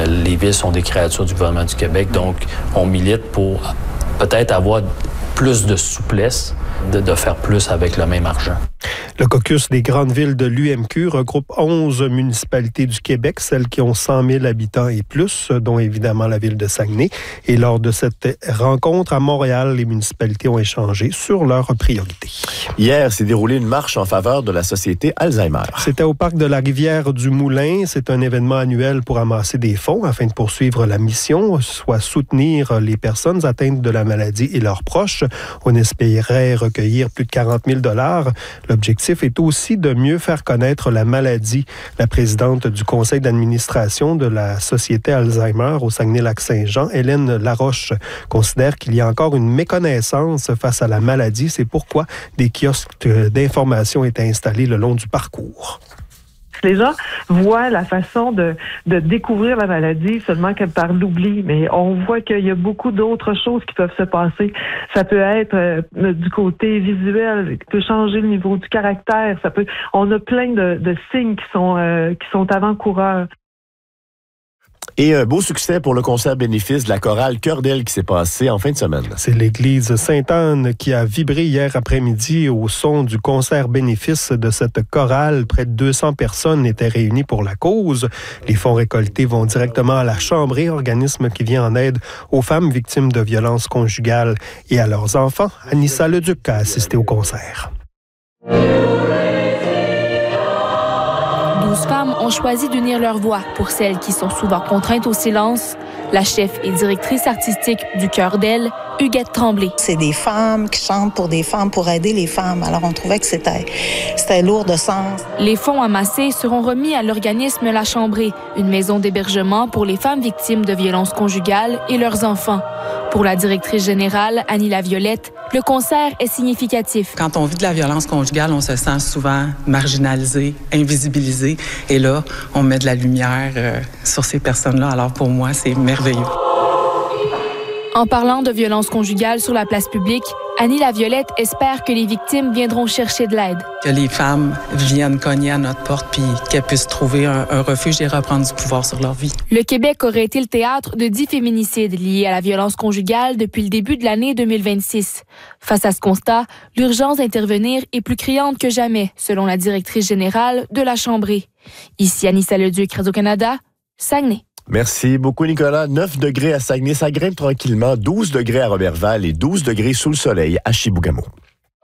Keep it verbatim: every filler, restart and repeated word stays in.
euh, les villes sont des créatures du gouvernement du Québec, donc on milite pour peut-être avoir plus de souplesse, de, de faire plus avec le même argent. Le caucus des grandes villes de l'U M Q regroupe onze municipalités du Québec, celles qui ont cent mille habitants et plus, dont évidemment la ville de Saguenay. Et lors de cette rencontre à Montréal, les municipalités ont échangé sur leurs priorités. Hier s'est déroulée une marche en faveur de la Société Alzheimer. C'était au parc de la Rivière du Moulin. C'est un événement annuel pour amasser des fonds afin de poursuivre la mission, soit soutenir les personnes atteintes de la maladie et leurs proches. On espérait recueillir plus de quarante mille dollars. L'objectif est aussi de mieux faire connaître la maladie. La présidente du conseil d'administration de la Société Alzheimer au Saguenay-Lac-Saint-Jean, Hélène Laroche, considère qu'il y a encore une méconnaissance face à la maladie. C'est pourquoi des kiosques d'information étaient installés le long du parcours. Les gens voient la façon de, de découvrir la maladie seulement que par l'oubli, mais on voit qu'il y a beaucoup d'autres choses qui peuvent se passer. Ça peut être euh, du côté visuel, ça peut changer le niveau du caractère, ça peut. On a plein de, de signes qui sont euh, qui sont avant-coureurs. Et un beau succès pour le concert bénéfice de la chorale Cœur d'Elle qui s'est passé en fin de semaine. C'est l'église Sainte-Anne qui a vibré hier après-midi au son du concert bénéfice de cette chorale. Près de deux cents personnes étaient réunies pour la cause. Les fonds récoltés vont directement à la Chambrée, organisme qui vient en aide aux femmes victimes de violences conjugales et à leurs enfants. Anissa Leduc a assisté au concert. douze femmes ont choisi d'unir leur voix pour celles qui sont souvent contraintes au silence. La chef et directrice artistique du Cœur d'Elle, Huguette Tremblay. C'est des femmes qui chantent pour des femmes, pour aider les femmes. Alors, on trouvait que c'était, c'était lourd de sens. Les fonds amassés seront remis à l'organisme La Chambrée, une maison d'hébergement pour les femmes victimes de violences conjugales et leurs enfants. Pour la directrice générale, Annie Laviolette, le concert est significatif. Quand on vit de la violence conjugale, on se sent souvent marginalisé, invisibilisé. Et là, on met de la lumière euh, sur ces personnes-là. Alors pour moi, c'est merveilleux. En parlant de violences conjugales sur la place publique, Annie Laviolette espère que les victimes viendront chercher de l'aide. Que les femmes viennent cogner à notre porte puis qu'elles puissent trouver un, un refuge et reprendre du pouvoir sur leur vie. Le Québec aurait été le théâtre de dix féminicides liés à la violence conjugale depuis le début de l'année deux mille vingt-six. Face à ce constat, l'urgence d'intervenir est plus criante que jamais, selon la directrice générale de la Chambrée. Ici Anissa Leduc, Radio-Canada, Saguenay. Merci beaucoup, Nicolas. neuf degrés à Saguenay, ça grimpe tranquillement. douze degrés à Roberval et douze degrés sous le soleil à Chibougamau.